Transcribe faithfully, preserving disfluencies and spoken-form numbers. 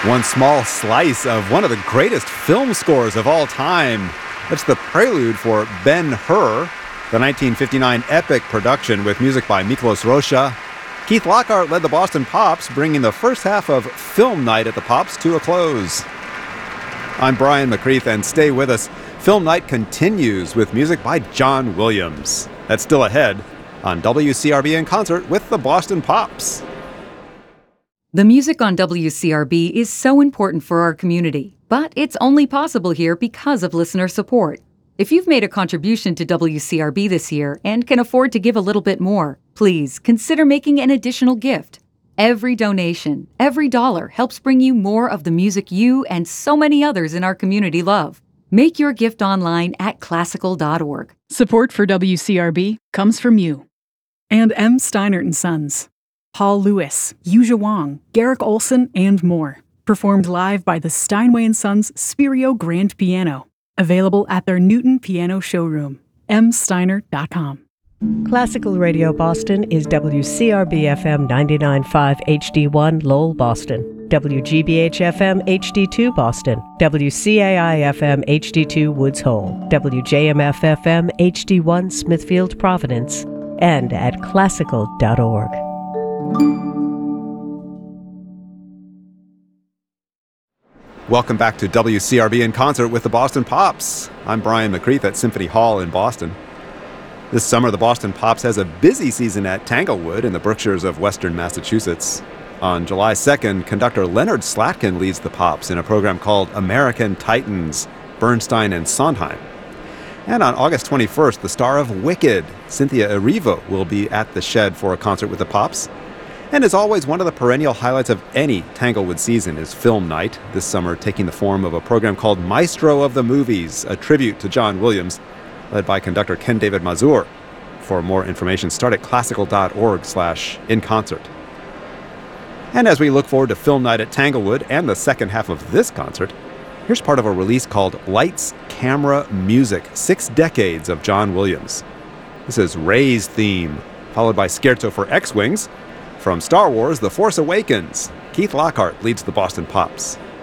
One small slice of one of the greatest film scores of all time. It's the prelude for Ben-Hur, the nineteen fifty-nine epic production with music by Miklos Rozsa. Keith Lockhart led the Boston Pops, bringing the first half of Film Night at the Pops to a close. I'm Brian McCreath, and stay with us. Film Night continues with music by John Williams. That's still ahead on W C R B in concert with the Boston Pops. The music on W C R B is so important for our community, but it's only possible here because of listener support. If you've made a contribution to W C R B this year and can afford to give a little bit more, please consider making an additional gift. Every donation, every dollar helps bring you more of the music you and so many others in our community love. Make your gift online at classical dot org. Support for W C R B comes from you. And M. Steinert and Sons. Paul Lewis, Yuja Wong, Garrick Olson, and more. Performed live by the Steinway and Sons Spirio Grand Piano. Available at their Newton Piano Showroom. m steinert dot com. Classical Radio Boston is W C R B F M ninety-nine point five H D one Lowell, Boston. W G B H F M H D two Boston. W C A I F M H D two Woods Hole. W J M F F M H D one Smithfield, Providence. And at classical dot org. Welcome back to W C R B in concert with the Boston Pops. I'm Brian McCreath at Symphony Hall in Boston. This summer, the Boston Pops has a busy season at Tanglewood in the Berkshires of western Massachusetts. On July second, conductor Leonard Slatkin leads the Pops in a program called American Titans, Bernstein and Sondheim. And on August twenty-first, the star of Wicked, Cynthia Erivo, will be at the Shed for a concert with the Pops. And as always, one of the perennial highlights of any Tanglewood season is Film Night, this summer taking the form of a program called Maestro of the Movies, a tribute to John Williams, led by conductor Ken David Mazur. For more information, start at classical dot org slash in concert. And as we look forward to Film Night at Tanglewood and the second half of this concert, here's part of a release called Lights, Camera, Music, Six Decades of John Williams. This is Rey's theme, followed by Scherzo for X-Wings. From Star Wars, The Force Awakens, Keith Lockhart leads the Boston Pops.